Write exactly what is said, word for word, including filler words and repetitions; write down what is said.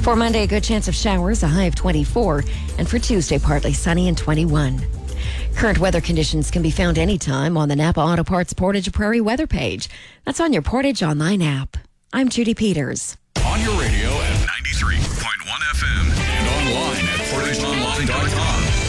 For Monday, a good chance of showers, a high of twenty-four. And for Tuesday, partly sunny and twenty-one. Current weather conditions can be found anytime on the Napa Auto Parts Portage Prairie weather page. That's on your Portage Online app. I'm Judy Peters. On your radio at ninety-three point one F M and online at portage online dot com.